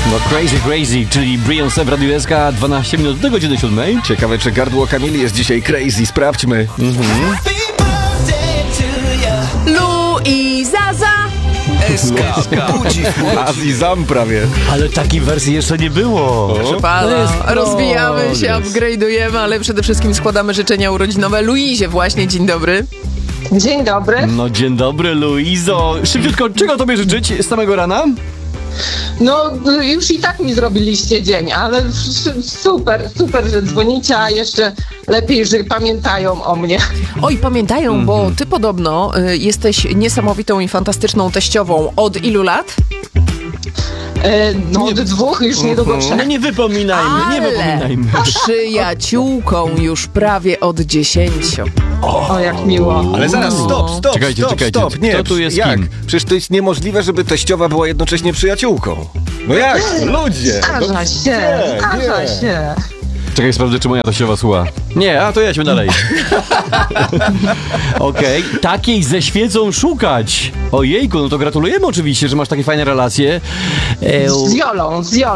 No crazy, czyli Beyoncé w Radiu SK 12 minut do godziny 7. Ciekawe, czy gardło Kamili jest dzisiaj crazy. Sprawdźmy. Lu i Zaza. SK budzi w Łodzi. Azizam prawie. Ale takiej wersji jeszcze nie było. Proszę pana, rozwijamy się, progres. upgrade'ujemy, ale przede wszystkim składamy życzenia urodzinowe Luizie właśnie. Dzień dobry. Dzień dobry. No dzień dobry, Luizo. Szybciutko, czego tobie życzyć z samego rana? No już i tak mi zrobiliście dzień, ale super, że dzwonicie, a jeszcze lepiej, że pamiętają o mnie. Oj, pamiętają, bo ty podobno jesteś niesamowitą i fantastyczną teściową. Od ilu lat? No od 2 już niedługo No 3. nie wypominajmy. Przyjaciółką już prawie od 10. O, jak miło. Ale zaraz, stop. Czekajcie. Nie, Kto tu jest jak? kim? Przecież to jest niemożliwe, żeby teściowa była jednocześnie przyjaciółką. No jak? Ludzie! Zdarza się. Czekaj, sprawdzę, czy moja teściowa słucha. Nie, a to jedźmy dalej. Okej, takiej ze świecą szukać. Ojejku, no to gratulujemy oczywiście, że masz takie fajne relacje. Z Wiolą.